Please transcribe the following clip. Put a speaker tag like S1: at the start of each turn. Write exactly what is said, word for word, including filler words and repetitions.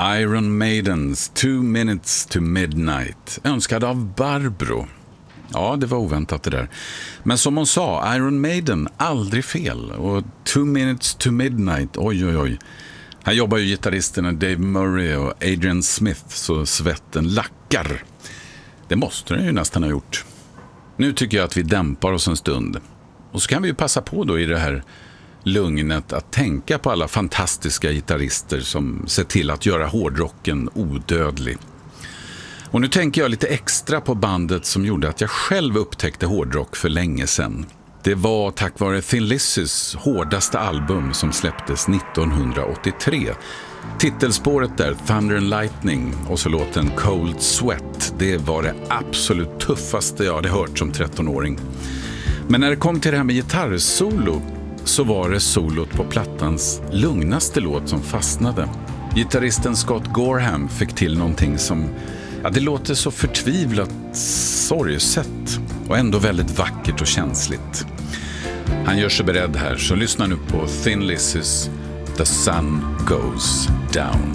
S1: Iron Maidens Two Minutes to Midnight, önskad av Barbro. Ja, det var oväntat det där. Men som hon sa, Iron Maiden, aldrig fel. Och Two Minutes to Midnight, oj oj oj. Här jobbar ju gitarristerna Dave Murray och Adrian Smith så svetten lackar. Det måste den ju nästan ha gjort. Nu tycker jag att vi dämpar oss en stund. Och så kan vi ju passa på då i det här lugnet att tänka på alla fantastiska gitarrister som ser till att göra hårdrocken odödlig. Och nu tänker jag lite extra på bandet som gjorde att jag själv upptäckte hårdrock för länge sedan. Det var tack vare Thin Lizzy's hårdaste album som släpptes nittonhundraåttiotre. Titelspåret där, Thunder and Lightning, och så låten Cold Sweat, det var det absolut tuffaste jag hade hört som trettonåring. Men när det kom till det här med gitarrsolo så var det solot på plattans lugnaste låt som fastnade. Gitarristen Scott Gorham fick till någonting som, ja, det låter så förtvivlat sorgset och ändå väldigt vackert och känsligt. Han gör sig beredd här, så lyssna nu på Thin Lizzy's The Sun Goes Down.